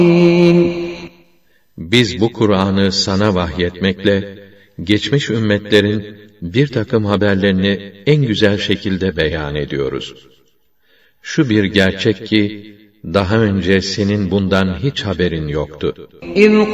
Biz bu Kur'an'ı sana vahyetmekle, geçmiş ümmetlerin bir takım haberlerini en güzel şekilde beyan ediyoruz. Şu bir gerçek ki, daha önce senin bundan hiç haberin yoktu.